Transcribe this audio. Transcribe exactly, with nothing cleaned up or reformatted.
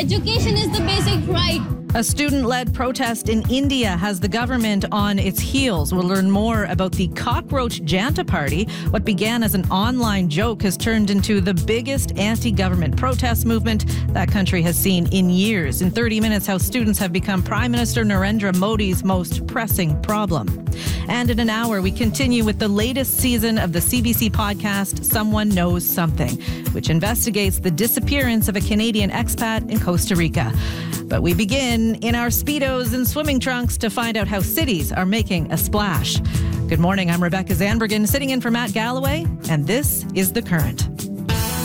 Education is the basic right. A student-led protest in India has the government on its heels. We'll learn more about the Cockroach Janta Party. What began as an online joke has turned into the biggest anti-government protest movement that country has seen in years. In thirty minutes, how students have become Prime Minister Narendra Modi's most pressing problem. And in an hour, we continue with the latest season of the C B C podcast, Someone Knows Something, which investigates the disappearance of a Canadian expat in Costa Rica. But we begin in our Speedos and swimming trunks to find out how cities are making a splash. Good morning, I'm Rebecca Zandbergen, sitting in for Matt Galloway, and this is The Current.